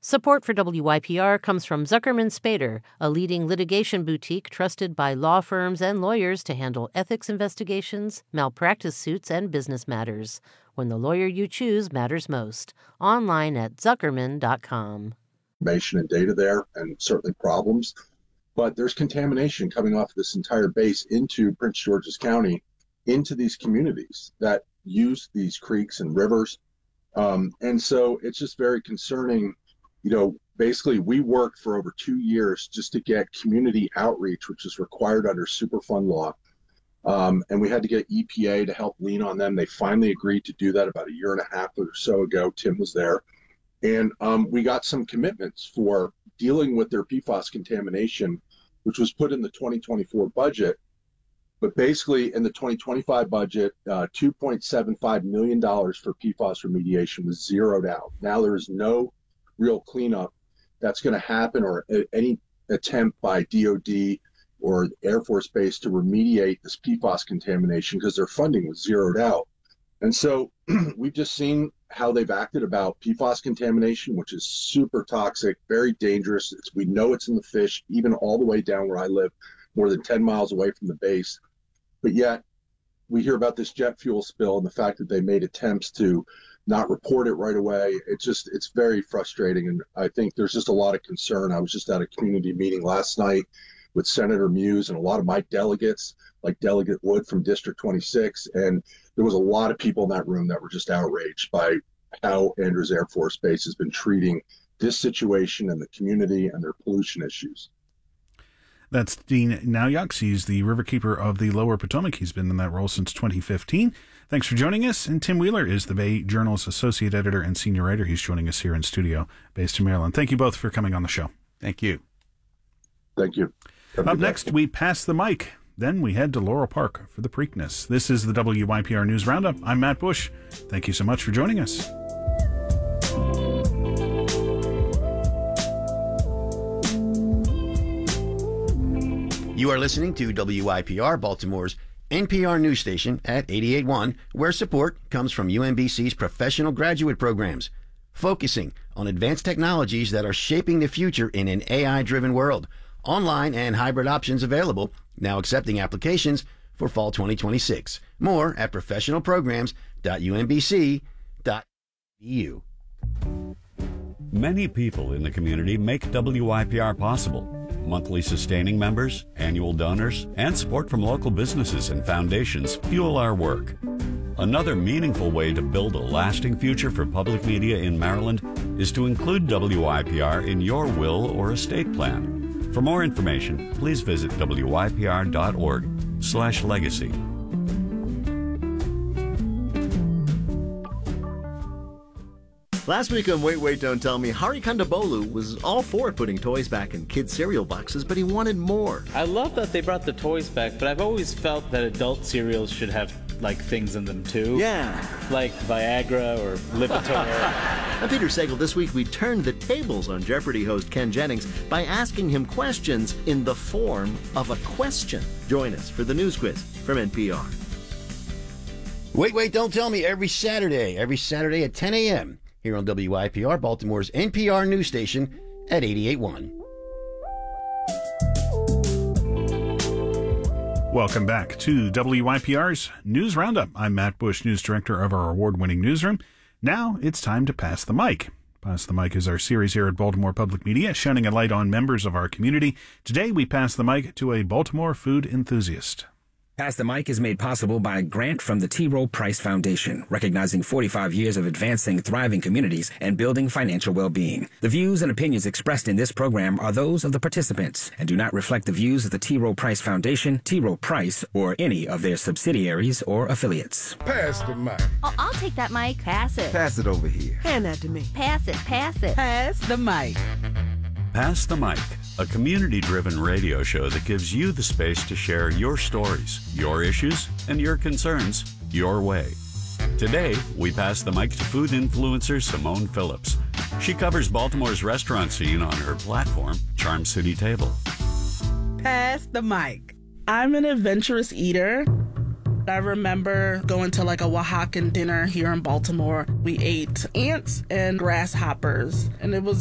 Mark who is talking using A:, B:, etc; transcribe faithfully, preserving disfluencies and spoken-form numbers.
A: Support for W Y P R comes from Zuckerman Spader, a leading litigation boutique trusted by law firms and lawyers to handle ethics investigations, malpractice suits, and business matters. When the lawyer you choose matters most. Online at zuckerman dot com.
B: Information and data there, and certainly problems. But there's contamination coming off of this entire base into Prince George's County, into these communities that use these creeks and rivers. Um, and so it's just very concerning. You know, basically we worked for over two years just to get community outreach, which is required under Superfund law. Um, and we had to get E P A to help lean on them. They finally agreed to do that about a year and a half or so ago. Tim was there. And um, we got some commitments for dealing with their P FAS contamination, which was put in the twenty twenty-four budget. But basically in the twenty twenty-five budget, uh, two point seven five million dollars for P FAS remediation was zeroed out. Now there is no real cleanup that's going to happen, or a, any attempt by D O D or Air Force Base to remediate this P FAS contamination because their funding was zeroed out. And so we've just seen how they've acted about P FAS contamination, which is super toxic, very dangerous. It's, we know it's in the fish, even all the way down where I live, more than ten miles away from the base. But yet we hear about this jet fuel spill and the fact that they made attempts to not report it right away. It's just, it's very frustrating. And I think there's just a lot of concern. I was just at a community meeting last night with Senator Muse and a lot of my delegates, like Delegate Wood from District twenty-six. And there was a lot of people in that room that were just outraged by how Andrews Air Force Base has been treating this situation and the community and their pollution issues.
C: That's Dean Nauyaks. He's the riverkeeper of the Lower Potomac. He's been in that role since twenty fifteen. Thanks for joining us. And Tim Wheeler is the Bay Journal's associate editor and senior writer. He's joining us here in studio, based in Maryland. Thank you both for coming on the show.
D: Thank you.
B: Thank you.
C: Up next, we pass the mic. Then we head to Laurel Park for the Preakness. This is the W Y P R News Roundup. I'm Matt Bush. Thank you so much for joining us.
E: You are listening to W Y P R, Baltimore's N P R news station at eighty-eight point one, where support comes from U M B C's professional graduate programs, focusing on advanced technologies that are shaping the future in an A I-driven world. Online and hybrid options available, now accepting applications for fall twenty twenty-six. More at professional programs dot u m b c dot e d u.
F: Many people in the community make W Y P R possible. Monthly sustaining members, annual donors, and support from local businesses and foundations fuel our work. Another meaningful way to build a lasting future for public media in Maryland is to include W Y P R in your will or estate plan. For more information, please visit w y p r dot org slash legacy.
G: Last week on Wait, Wait, Don't Tell Me, Hari Kondabolu was all for putting toys back in kids' cereal boxes, but he wanted more.
H: I love that they brought the toys back, but I've always felt that adult cereals should have, like, things in them, too.
G: Yeah.
H: Like Viagra or Lipitor.
G: On Peter Sagal, this week we turned the tables on Jeopardy host Ken Jennings by asking him questions in the form of a question. Join us for the news quiz from N P R.
E: Wait, Wait, Don't Tell Me every Saturday, every Saturday at ten a.m. here on W Y P R, Baltimore's N P R news station at eighty-eight point one.
C: Welcome back to W Y P R's News Roundup. I'm Matt Bush, news director of our award-winning newsroom. Now it's time to Pass the Mic. Pass the Mic is our series here at Baltimore Public Media, shining a light on members of our community. Today we pass the mic to a Baltimore food enthusiast.
I: Pass the Mic is made possible by a grant from the T. Rowe Price Foundation, recognizing forty-five years of advancing thriving communities and building financial well-being. The views and opinions expressed in this program are those of the participants and do not reflect the views of the T. Rowe Price Foundation, T. Rowe Price, or any of their subsidiaries or affiliates.
J: Pass the mic.
K: Oh, I'll take that mic. Pass it.
J: Pass it over here.
K: Hand that to me. Pass it. Pass it.
L: Pass the mic.
F: Pass the Mic, a community-driven radio show that gives you the space to share your stories, your issues, and your concerns your way. Today, we pass the mic to food influencer Simone Phillips. She covers Baltimore's restaurant scene on her platform, Charm City Table.
L: Pass the mic.
M: I'm an adventurous eater. I remember going to like a Oaxacan dinner here in Baltimore. We ate ants and grasshoppers, and it was